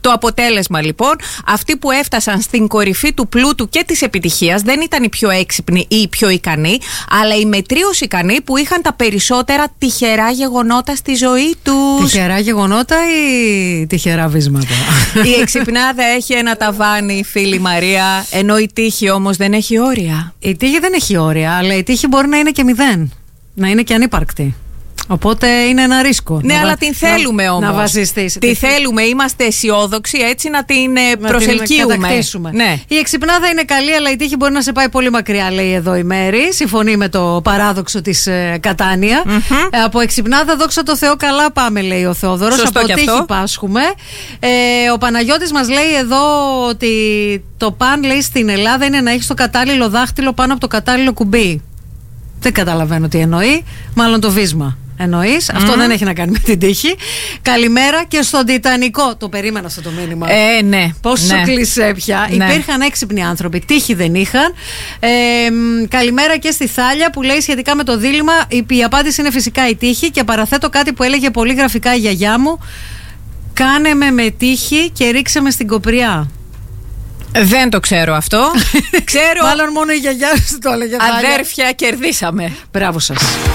Το αποτέλεσμα λοιπόν, αυτοί που έφτασαν στην κορυφή του πλούτου και της επιτυχίας δεν ήταν οι πιο έξυπνοι ή οι πιο ικανοί, αλλά οι μετρίως ικανοί που είχαν τα περισσότερα τυχερά γεγονότα στη ζωή τους. Τυχερά γεγονότα ή τυχερά βίσματα? Η εξυπνάδα έχει ένα ταβάνι, φίλη Μαρία, ενώ η τύχη όμως δεν έχει όρια. Η τύχη δεν έχει όρια, αλλά η τύχη μπορεί να είναι και 0. Να είναι και ανύπαρκτη. Οπότε είναι ένα ρίσκο. Ναι, αλλά την θέλουμε όμως. Να βασιστείς. Τη θέλουμε, είμαστε αισιόδοξοι, έτσι να την προσελκύουμε. Ναι. Η εξυπνάδα είναι καλή, αλλά η τύχη μπορεί να σε πάει πολύ μακριά, λέει εδώ η Μέρη. Συμφωνεί με το παράδοξο της Κατάνια. Από εξυπνάδα, δόξα τω Θεώ, καλά πάμε, λέει ο Θεόδωρος. Σωστό. Από τύχη πάσχουμε. Ο Παναγιώτης μας λέει εδώ ότι το παν, λέει, στην Ελλάδα είναι να έχεις το κατάλληλο δάχτυλο πάνω από το κατάλληλο κουμπί. Δεν καταλαβαίνω τι εννοεί. Μάλλον το βίσμα εννοείς. Αυτό δεν έχει να κάνει με την τύχη. Καλημέρα και στον Τιτανικό. Το περίμενα αυτό το μήνυμα. Ναι. Πόσο κλισέ πια. Ναι. Υπήρχαν έξυπνοι άνθρωποι. Τύχη δεν είχαν. Καλημέρα και στη Θάλια που λέει σχετικά με το δίλημμα. Η απάντηση είναι φυσικά η τύχη. Και παραθέτω κάτι που έλεγε πολύ γραφικά η γιαγιά μου. Κάνε με τύχη και ρίξε με στην κοπριά. Δεν το ξέρω αυτό. Ξέρω. Μάλλον μόνο η γιαγιά σου το έλεγε. Αδέρφια, κερδίσαμε. Μπράβο σας.